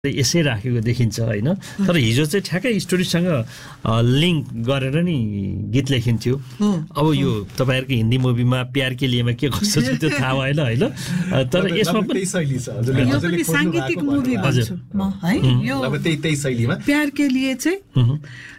यसै राखेको देखिन्छ हैन तर हिजो चाहिँ ठ्याक्कै स्टोरीसँग लिंक गरेर नि गीत लेखिन्थ्यो अब यो तपाईहरुको हिन्दी मुभीमा प्यार के लिएमा के कस्तो छ त्यो थाहा भएन हैन तर यसमा पनि शैली छ हजुरले यो पनि सांगीतिक मुभी भन्छु म है यो अब त्यही शैलीमा प्यार के लिए चाहिँ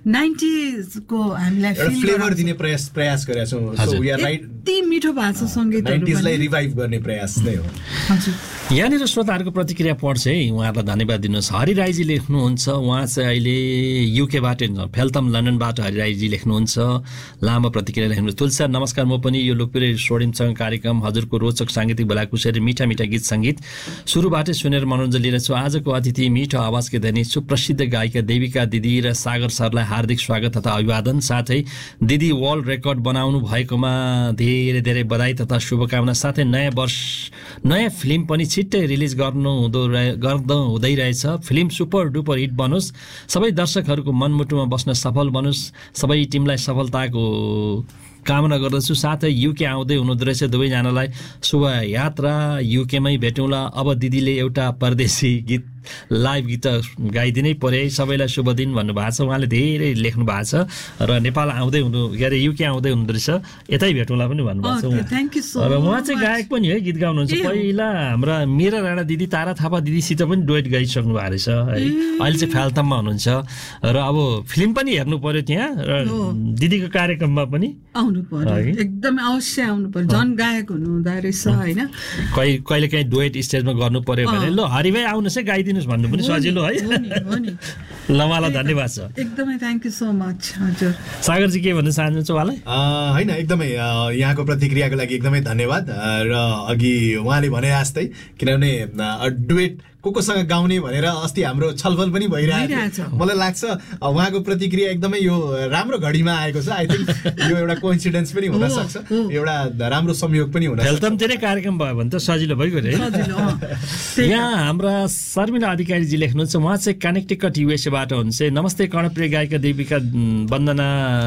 90s को हामीलाई फ्लेभर दिने प्रयास गरेका छौं सो वी आर राइट ती मिठो भाषा संगीतहरु 90s लाई रिभाइभ गर्ने प्रयास नै हो हजुर यहाँनिर श्रोताहरुको प्रतिक्रिया पढ्छ है उहाँहरुलाई धन्यवाद दिनुस् हरि राईजी लेख्नुहुन्छ उहाँ चाहिँ अहिले युके बाट फेल्थम लन्डनबाट हरि राईजी लेख्नुहुन्छ लामो प्रतिक्रिया लेख्नुहुन्छ तुलसी नमस्कार म पनि यो लोकप्रिय सोडिमसँग कार्यक्रम हजुरको रोचक सांगीतिक भलाकुसारी मिठा मिठा गीत संगीत सुरुबाटै सुनेर मनोरञ्जन लिएर छु आजको अतिथि मिठो आवाजकी धनी सुप्रसिद्ध गायिका देविका दिदी र सागर सरलाई हार्दिक स्वागत तथा अभिवादन साथै दिदी वर्ल्ड रेकर्ड बनाउनु भएकोमा धेरै धेरै बधाई तथा शुभकामना साथै नयाँ वर्ष नयाँ फिल्म पनि छिट्टै रिलिज गर्दै रहेछ फिल्म सुपर डुपर हिट बनोस् सबै दर्शकहरूको मनमुटुमा बस्न सफल बनोस् सबै टिमलाई सफलताको कामना गर्दछु साथै युके आउँदै हुनुहुँदो रहेछ दुवैजनालाई शुभ यात्रा युकेमै भेटौँला अब दिदीले एउटा परदेशी गीत लाइभ गीत गाइदिनै पर्यो सबैलाई शुभ दिन भन्नुभएको छ उहाँले धेरै लेख्नु भएको छ र नेपाल आउँदै हुनु के अरे युके आउँदै हुनुहुँदो रहेछ यतै भेटौँला पनि भन्नुभएको छ र उहाँ चाहिँ गायक पनि है गीत गाउनुहुन्छ पहिला हाम्रा मीरा राणा दिदी तारा थापा दिदीसित पनि डुएट गाइसक्नु भएको रहेछ है अहिले चाहिँ फ्याल्थममा हुनुहुन्छ र अब फिल्म पनि हेर्नु पर्यो त्यहाँ र दिदीको कार्यक्रममा पनि आउनु पर्यो एकदम अवश्य आउनु पर्यो जन गायक हुनुहुँदो रहेछ हैन कहिले काहीँ डुएट स्टेजमा गर्नु पर्यो भने ल हरि भाइ आउनुहोस् है गाइदिनुहोस् भन्नु पनि सजिलो है ल उहाँलाई धन्यवाद छ एकदमै थ्यांक यू सो मच हजुर सागरजी के भन्न चाहनुहुन्छ उहाँलाई हैन एकदमै यहाँको प्रतिक्रियाको लागि एकदमै धन्यवाद र अघि उहाँले भने जस्तै किनभने डुएट कोसँग गाउने भनेर अस्ति हाम्रो छलफल पनि भइरहेको छ मलाई लाग्छ उहाँको प्रतिक्रिया एकदमै यो राम्रो घडीमा आएको छ आई थिंक यो एउटा कोइन्सिडेन्स पनि हुन सक्छ एउटा राम्रो संयोग पनि हुन सक्छ हेल्थमतिरै कार्यक्रम भयो भने त सजिलो भइगयो रे यहाँ हाम्रा शर्मिला अधिकारी जी लेख्नुहुन्छ उहाँ चाहिँ कनेक्टिकट युएसए बाट हुनुहुन्छ नमस्ते कर्णप्रिय गायिका देविका वन्दना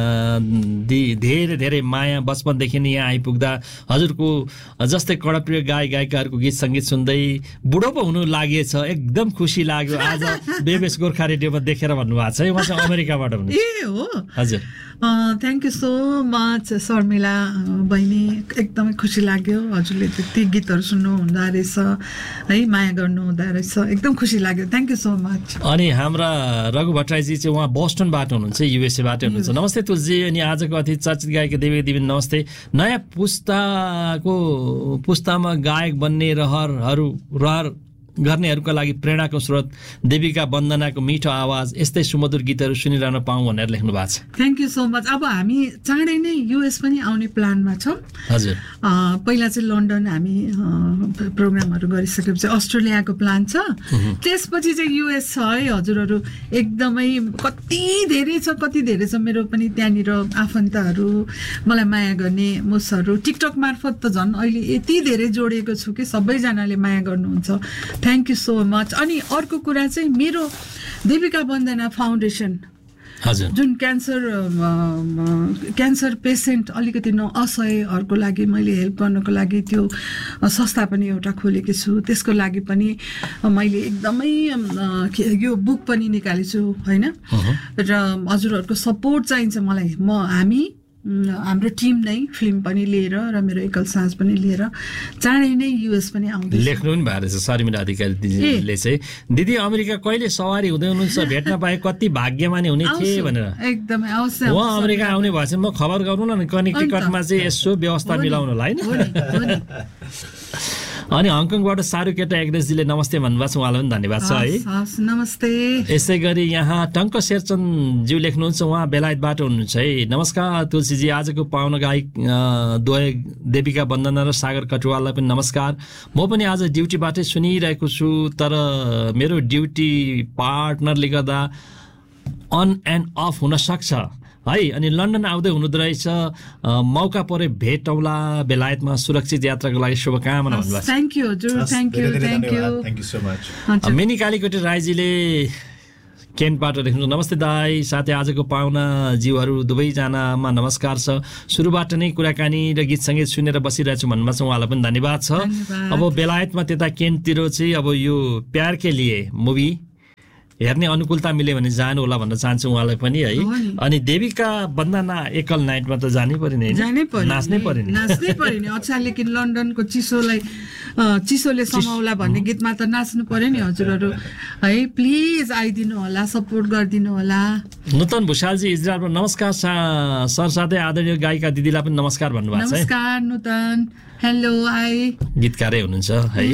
धेरै धेरै माया बचपनदेखि नै यहाँ आइपुग्दा हजुरको जस्तै कर्णप्रिय गायिकाहरूको गीत संगीत सुन्दै बुढो पो हुनु लागि एकदम खुसी लाग्यो आज बेबेस गोर्खा रेडियोमा देखेर भन्नुभएको छ उहाँ चाहिँ अमेरिकाबाट हुनुहुन्छ ए हो हजुर thank you so much Sharmila बहिनी एकदमै खुसी लाग्यो हजुरले त्यति गीतहरु सुन्नु हुँदा रहेछ है माया गर्नु हुँदा रहेछ एकदम खुसी लाग्यो थ्यांक यू सो मच अनि हाम्रा रघु भट्टराईजी चाहिँ उहाँ बोस्टनबाट हुनुहुन्छ युएसए बाट हुनुहुन्छ नमस्ते तुलसी अनि आजको अतिथि चर्चित गायक देवी दिदी नमस्ते नयाँ पुस्तामा गायक बन्ने रहर गर्नेहरुका लागि प्रेरणाको स्रोत देविका वन्दनाको मिठो आवाज यस्तै सुमधुर गीतहरु सुनिरहन पाऊँ भनेर लेख्नु भएको छ थ्यांक यू सो मच अब हामी चाँडै नै युएस पनि आउने प्लानमा छौं हजुर पहिला चाहिँ लन्डन हामी प्रोग्रामहरु गरिसकेपछि अस्ट्रेलियाको प्लान छ त्यसपछि चाहिँ युएस छ है हजुरहरु एकदमै कति धेरै छ मेरो पनि त्यहाँनिर आफन्तहरु मलाई माया गर्ने मुसहरु टिकटक मार्फत त झन् अहिले यति धेरै जोडिएको छु कि सबैजनाले माया गर्नुहुन्छ थ्यांक यू सो मच अनि अर्को कुरा चाहिँ मेरो देविका वन्दना फाउन्डेसन हजुर जुन क्यान्सर पेशेन्ट अलिकति असहायहरुको लागि मैले हेल्प गर्नको लागि त्यो संस्था पनि एउटा खोलेकी छु त्यसको लागि पनि मैले एकदमै यो बुक पनि निकालेको छु हैन र हजुरहरुको सपोर्ट चाहिन्छ मलाई हाम्रो टिम नै फिल्म पनि लिएर र मेरो एकल साँझ पनि लिएर चाँडै नै युएस पनि आउँदै लेख्नु पनि भएको रहेछ शर्मिला अधिकारी दिदीले चाहिँ दिदी अमेरिका कहिले सवारी हुँदै हुनुहुन्छ भेट्न पाए कति भाग्यमानी हुने थिए भनेर एकदमै अवश्य उहाँ अमेरिका आउने भएछ म खबर गरौँ न कनेक्टिकटमा चाहिँ यसो व्यवस्था मिलाउनलाई हैन अनि हङकङबाट सारुकेटा एग्रेसजीले नमस्ते भन्नुभएको छ उहाँलाई पनि धन्यवाद छ है नमस्ते यसै गरी यहाँ टङ्क शेरचन्द ज्यू लेख्नुहुन्छ उहाँ बेलायतबाट हुनुहुन्छ है नमस्कार तुलसीजी आजको पाहुना गायक द्वय देविका वन्दना र सागर कटुवाललाई पनि नमस्कार म पनि आज ड्युटीबाटै सुनिरहेको छु तर मेरो ड्युटी पार्टनरले गर्दा अन एन्ड अफ हुन सक्छ है अनि लन्डन आउँदै हुनुहुँदो रहेछ मौका परे भेटौला बेलायतमा सुरक्षित यात्राको लागि शुभकामना भन्नुभएको छ थ्यांक यू हजुर thank you so much mini कालीकोटी राईजीले केन्टबाट लेख्नु नमस्ते दाई साथै आजको पाहुना जीवहरू दुवैजनामा नमस्कार छ सुरुबाट नै कुराकानी र गीत संगीत सुनेर बसिरहेको छु भन्नुभएको छ उहाँलाई पनि धन्यवाद छ अब बेलायतमा त्यता केन्टतिर चाहिँ अब यो प्यार के लिए मुभी हेर्ने अनुकूलता मिल्यो भने जानु होला भन्न चाहन्छु उहाँलाई पनि है। अनि देविका वन्दना एकल नाइटमा त जानै पर्यो नि, नाच्नै पर्यो नि। अच्छा, लेकिन लन्डनको चिसोले समाउला भन्ने गीतमा त नाच्नु पर्यो नि हजुरहरू है। प्लिज आइदिनु होला, सपोर्ट गरिदिनु होला। नूतन भुषालजी इजरायलबाट नमस्कार सर, साथै आदरणीय गायिका दिदीलाई पनि नमस्कार भन्नुभएको छ। नमस्कार नूतन, हेलो, हाई। गीतकारै हुनुहुन्छ है।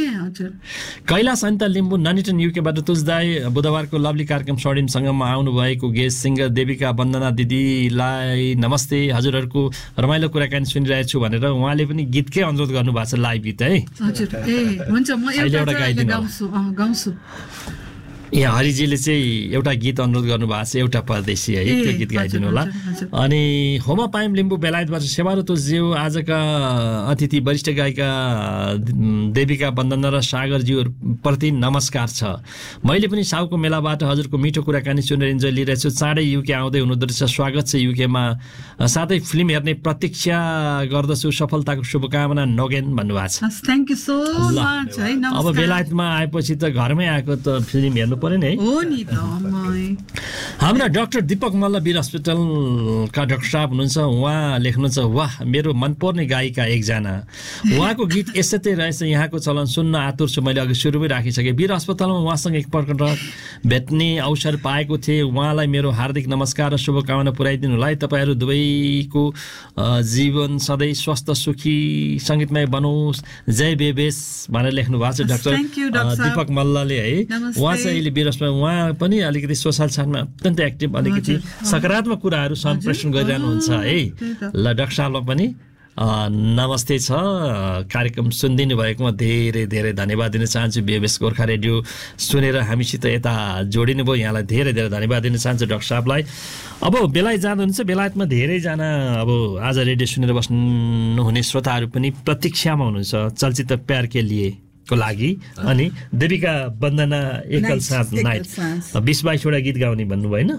कैलाश अन्त लिम्बू ननिटन युकेबाट तुलसीदाई बुधबारको लभली कार्यक्रम स्वर्णिमसँगमा आउनुभएको गेस्ट सिङ्गर देविका वन्दना दिदीलाई नमस्ते, हजुरहरूको रमाइलो कुराकानी सुनिरहेको छु भनेर उहाँले पनि गीतकै अनुरोध गर्नुभएको छ, लाइभ गीत है। हुन्छ, म एउटा गाउँछु। यहाँ हरिजीले चाहिँ एउटा गीत अनुरोध गर्नुभएको छ, एउटा परदेशी है, त्यो गीत गाइदिनु होला। अनि होमा पाइम लिम्बू बेलायतबाट सेवारो तुलज्यू, आजका अतिथि वरिष्ठ गायिका देविका वन्दना र सागरज्यूहरू प्रति नमस्कार छ। मैले पनि साउको मेलाबाट हजुरको मिठो कुराकानी सुनेर इन्जोय लिइरहेको छु। चाँडै युके आउँदै हुनुहुँदो रहेछ, स्वागत छ युकेमा। साथै फिल्म हेर्ने प्रतीक्षा गर्दछु, सफलताको शुभकामना नगेन भन्नुभएको छ। थ्याङ्क यू सो मच है। अब बेलायतमा आएपछि त घरमै आएको त फिल्म हेर्नु पर्यो नि है। हाम्रा डाक्टर दीपक मल्ल वीर हस्पिटलका डाक्टर साहब हुनुहुन्छ, उहाँ लेख्नुहुन्छ, वाह मेरो मनपर्ने गायिका एकजना, उहाँको गीत यसै रहेछ, यहाँको चलन सुन्न आतुर छु। मैले अघि सुरुमै राखिसकेँ। वीर अस्पतालमा उहाँसँग एकपल्ट भेट्ने अवसर पाएको थिएँ। उहाँलाई मेरो हार्दिक नमस्कार र शुभकामना पुर्याइदिनु होला है। तपाईँहरू दुवैको जीवन सधैँ स्वस्थ सुखी सङ्गीतमय बनोस्, जय बेबेस भनेर लेख्नु भएको छ डाक्टर दीपक मल्लले है। उहाँ चाहिँ अहिले बिरसमा उहाँ पनि अलिकति सोसल साइडमा अत्यन्त एक्टिभ, अलिकति सकारात्मक कुराहरू सम्प्रेषण गरिरहनुहुन्छ है। ल डाक्टर साहबलाई पनि नमस्ते छ। कार्यक्रम सुनिदिनु भएकोमा धेरै धेरै धन्यवाद दिन चाहन्छु। बिएबएस गोर्खा रेडियो सुनेर हामीसित यता जोडिनु भयो, यहाँलाई धेरै धेरै धन्यवाद दिन चाहन्छु डाक्टर साहबलाई। अब बेलायत जानुहुन्छ, बेलायतमा धेरैजना अब आज रेडियो सुनेर बस्नुहुने श्रोताहरू पनि प्रतीक्षामा हुनुहुन्छ चलचित्र प्यार के लिए को लागि। अनि देविका वन्दना एकल साथ नाइट 20-22 गीत गाउने भन्नुभयो होइन?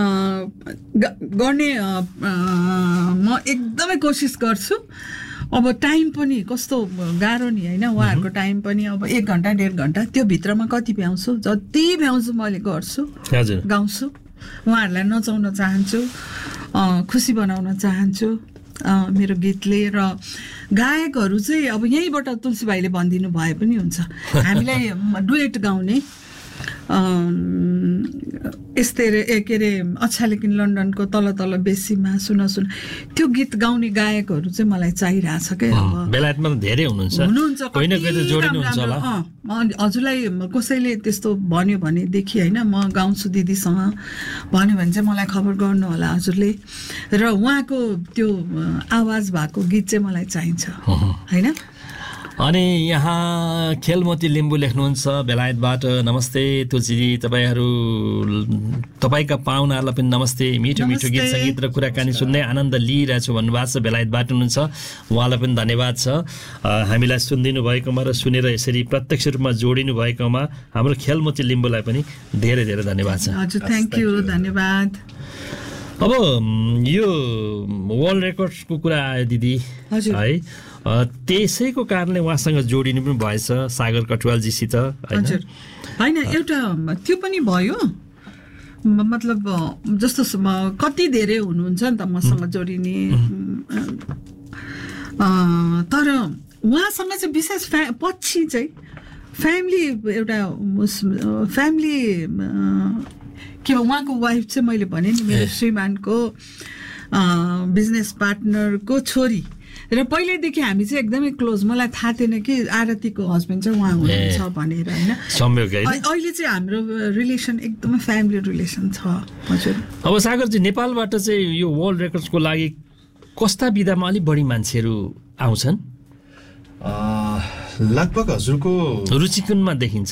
गर्ने म एकदमै कोसिस गर्छु। अब टाइम पनि कस्तो गाह्रो नि होइन, उहाँहरूको टाइम पनि अब 1 घन्टा 1.5 घन्टा, त्यो भित्रमा कति भ्याउँछु, जति भ्याउँछु मैले गर्छु, गाउँछु। उहाँहरूलाई नचाउन चाहन्छु, खुसी बनाउन चाहन्छु मेरो गीतले। र गायकहरू चाहिँ अब यहीँबाट तुलसी भाइले भनिदिनु भए पनि हुन्छ, हामीलाई डुएट गाउने यस्तै के अरे अच्छा लेकिन लन्डनको तल तल बेसीमा सुन त्यो गीत गाउने गायकहरू चाहिँ मलाई चाहिरहेछ क्या। अब बेलायतमा धेरै हुनुहुन्छ, कोही न कोही त जोडिनुहुन्छ होला। हजुरलाई कसैले त्यस्तो भन्यो भनेदेखि होइन, म गाउँछु दिदीसँग भन्यो भने चाहिँ मलाई खबर गर्नु होला हजुरले। र उहाँको त्यो आवाज भएको गीत चाहिँ मलाई चाहिन्छ होइन। अनि यहाँ खेलमोती लिम्बू लेख्नुहुन्छ बेलायतबाट, नमस्ते तुलसीजी, तपाईँका पाहुनाहरूलाई पनि नमस्ते। मिठो मिठो गीत सङ्गीत र कुराकानी सुन्दै आनन्द लिइरहेछु भन्नुभएको छ, बेलायतबाट हुनुहुन्छ, उहाँलाई पनि धन्यवाद छ। हामीलाई सुनिदिनु भएकोमा र सुनेर यसरी प्रत्यक्ष रूपमा जोडिनु भएकोमा हाम्रो खेलमोती लिम्बूलाई पनि धेरै धेरै धन्यवाद छ। हजुर थ्याङ्क यू, धन्यवाद। अब यो वर्ल्ड रेकर्डको कुरा आयो दिदी है, त्यसैको कारणले उहाँसँग जोडिनु पनि भएछ सागर कटुवालजीसित होइन। एउटा त्यो पनि भयो, मतलब जस्तो कति धेरै हुनुहुन्छ नि त मसँग जोडिने, तर उहाँसँग चाहिँ विशेष पछि चाहिँ फ्यामिली एउटा फ्यामिली के उहाँको वाइफ चाहिँ मैले भने नि मेरो श्रीमानको बिजनेस पार्टनरको छोरी र पहिल्यैदेखि हामी चाहिँ एकदमै क्लोज। मलाई थाहा थिएन कि आरतीको हस्बेन्ड चाहिँ उहाँ हुनुहुन्छ भनेर होइन। अहिले चाहिँ हाम्रो रिलेसन एकदमै फ्यामिली रिलेसन छ। हजुर अब सागरजी, नेपालबाट चाहिँ यो वर्ल्ड रेकर्ड्सको लागि कस्ता विधामा अलिक बढी मान्छेहरू आउँछन्? लगभग हजुरको रुचि कुनमा देखिन्छ?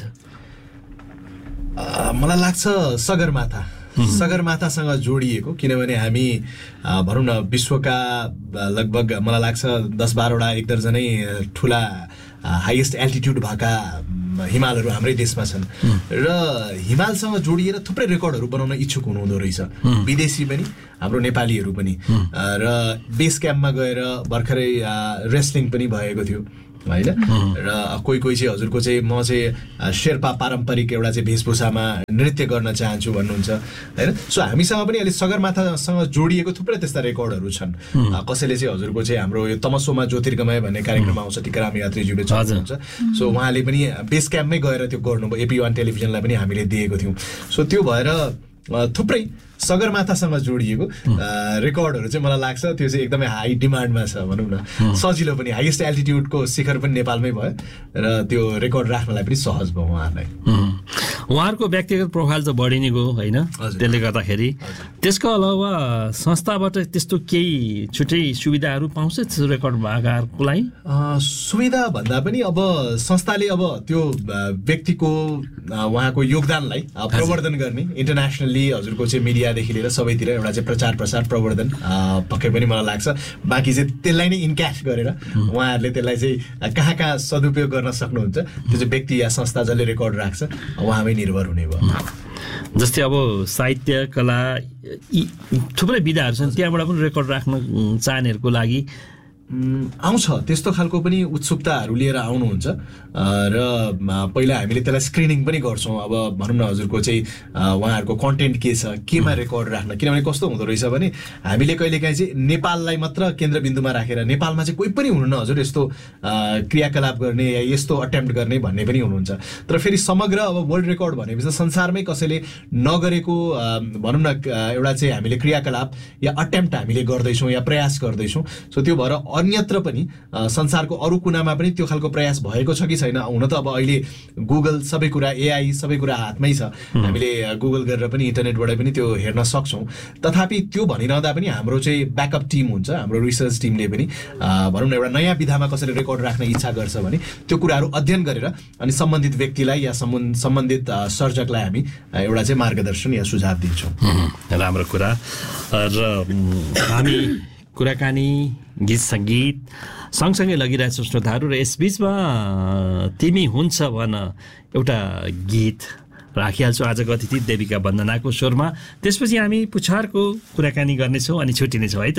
मलाई लाग्छ सगरमाथासँग जोडिएको, किनभने हामी भनौँ न विश्वका लगभग मलाई लाग्छ 10-12वटा एक दर्जनै ठुला हाइएस्ट एल्टिट्युड भएका हिमालहरू हाम्रै देशमा छन् र हिमालसँग जोडिएर थुप्रै रेकर्डहरू बनाउन इच्छुक हुनुहुँदो रहेछ, विदेशी पनि हाम्रो नेपालीहरू पनि। र बेस क्याम्पमा गएर भर्खरै रेस्लिङ पनि भएको थियो, होइन र कोही चाहिँ हजुरको चाहिँ म चाहिँ शेर्पा पारम्परिक एउटा चाहिँ वेशभूषामा नृत्य गर्न चाहन्छु भन्नुहुन्छ होइन। सो हामीसँग पनि अहिले सगरमाथासँग जोडिएको थुप्रै त्यस्ता रेकर्डहरू छन्। कसैले चाहिँ हजुरको चाहिँ हाम्रो यो तमसोमा ज्योतिर्गमय भन्ने कार्यक्रम आउँछ टिकाराम यात्रीज्यूले चलाउनुहुन्छ। सो उहाँले पनि बेस क्याम्पमै गएर त्यो गर्नुभयो, AP1 टेलिभिजनलाई पनि हामीले दिएको थियौँ। सो त्यो भएर थुप्रै सगरमाथासँग जोडिएको रेकर्डहरू चाहिँ मलाई लाग्छ त्यो चाहिँ एकदमै हाई डिमान्डमा छ भनौँ न। सजिलो पनि, हाइएस्ट एल्टिट्युडको शिखर पनि नेपालमै भयो र त्यो रेकर्ड राख्नलाई पनि सहज भयो उहाँहरूलाई। उहाँहरूको व्यक्तिगत प्रोफाइल त बढी नै गयो होइन, त्यसले गर्दाखेरि त्यसको अलावा संस्थाबाट त्यस्तो केही छुट्टै सुविधाहरू पाउँछ रेकर्ड भएकाहरूको लागि? सुविधा भन्दा पनि अब संस्थाले अब त्यो व्यक्तिको उहाँको योगदानलाई प्रवर्धन गर्ने इन्टरनेसनल्ली हजुरको चाहिँ मिडियादेखि लिएर सबैतिर एउटा चाहिँ प्रचार प्रसार प्रवर्धन पक्कै पनि मलाई लाग्छ। बाँकी चाहिँ त्यसलाई नै इन्क्यास गरेर उहाँहरूले त्यसलाई चाहिँ कहाँ कहाँ सदुपयोग गर्न सक्नुहुन्छ त्यो चाहिँ व्यक्ति या संस्था जसले रेकर्ड राख्छ उहाँमै निर्भर हुने भयो। जस्तै अब साहित्य कला थुप्रै विधाहरू छन्, त्यहाँबाट पनि रेकर्ड राख्न चाहनेहरूको लागि आउँछ त्यस्तो खालको पनि उत्सुकताहरू लिएर आउनुहुन्छ र पहिला हामीले त्यसलाई स्क्रिनिङ पनि गर्छौँ। अब भनौँ न हजुरको चाहिँ उहाँहरूको कन्टेन्ट के छ, केमा रेकर्ड राख्न, किनभने कस्तो हुँदो रहेछ भने हामीले कहिलेकाहीँ चाहिँ नेपाललाई मात्र केन्द्रबिन्दुमा राखेर नेपालमा चाहिँ कोही पनि हुनुहुन्न हजुर यस्तो क्रियाकलाप गर्ने या यस्तो अटेम्प्ट गर्ने भन्ने पनि हुनुहुन्छ। तर फेरि समग्र अब वर्ल्ड रेकर्ड भनेपछि संसारमै कसैले नगरेको भनौँ न एउटा चाहिँ हामीले क्रियाकलाप या अटेम्प्ट हामीले गर्दैछौँ या प्रयास गर्दैछौँ। सो त्यो भएर अन्यत्र पनि संसारको अरू कुनामा पनि त्यो खालको प्रयास भएको छ कि छैन। हुन त अब अहिले गुगल सबै कुरा, AI सबै कुरा हातमै छ, हामीले गुगल गरेर पनि इन्टरनेटबाट पनि त्यो हेर्न सक्छौँ। तथापि त्यो भनिरहँदा पनि हाम्रो चाहिँ ब्याकअप टिम हुन्छ, हाम्रो रिसर्च टिमले पनि भनौँ न एउटा नयाँ विधामा कसैले रेकर्ड राख्न इच्छा गर्छ भने त्यो कुराहरू अध्ययन गरेर अनि सम्बन्धित व्यक्तिलाई या सम्बन्धित सर्जकलाई हामी एउटा चाहिँ मार्गदर्शन या सुझाव दिन्छौँ। राम्रो कुरा। र हामी कुराकानी गीत सङ्गीत सँगसँगै लगिरहेछौँ श्रोताहरू, र यसबिचमा तिमी हुन्छ भन एउटा गीत राखिहाल्छु आजको अतिथि देविका वन्दनाको स्वरमा। त्यसपछि हामी पुछारको कुराकानी गर्नेछौँ अनि छुट्टिनेछौँ है त।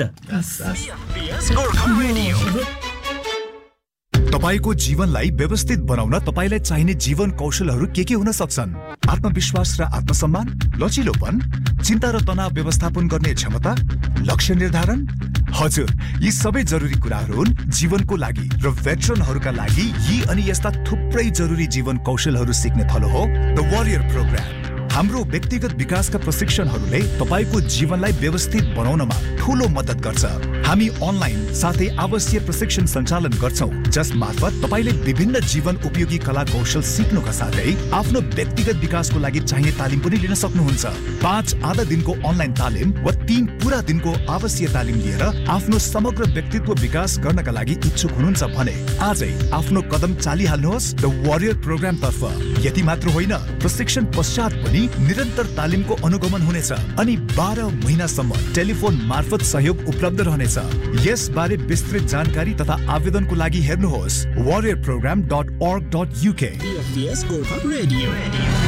तपाईको जीवनलाई व्यवस्थित बनाउन तपाईलाई चाहिने जीवन कौशलहरू के हुन सक्छन्? आत्मविश्वास र आत्मसम्मान, लचिलोपन, चिन्ता र तनाव व्यवस्थापन गर्ने क्षमता, लक्ष्य निर्धारण। हजुर, यी सबै जरुरी कुराहरू हुन् जीवनको लागि र भेटरनहरूका लागि। यी अनि यस्ता थुप्रै जरुरी जीवन कौशलहरू सिक्ने थलो हो द वरियर प्रोग्राम। हाम्रो व्यक्तिगत विकासका प्रशिक्षणहरूले तपाईको जीवनलाई व्यवस्थित बनाउनमा ठूलो मद्दत गर्छ। हामी अनलाइन साथै आवश्यक प्रशिक्षण सञ्चालन गर्छौं, जस मार्फत तपाईले विभिन्न जीवन उपयोगी कला कौशल सिक्नुका साथै आफ्नो व्यक्तिगत विकासको लागि चाहिने तालिम पनि लिन सक्नुहुन्छ। 5 आधा दिनको अनलाइन तालिम वा 3 पूरा दिनको आवश्यक तालिम लिएर आफ्नो समग्र व्यक्तित्व विकास गर्नका लागि इच्छुक हुनुहुन्छ भने आजै आफ्नो कदम चालिहाल्नुहोस् द वरियर प्रोग्राम तर्फ। यति मात्र होइन, प्रशिक्षण पश्चात पनि निरन्तर तालिमको अनुगमन हुनेछ अनि 12 महिनासम्म टेलिफोन मार्फत सहयोग उपलब्ध रहनेछ। यसबारे विस्तृत जानकारी तथा आवेदनको लागि हेर्नुहोस् warriorprogram.org.uk।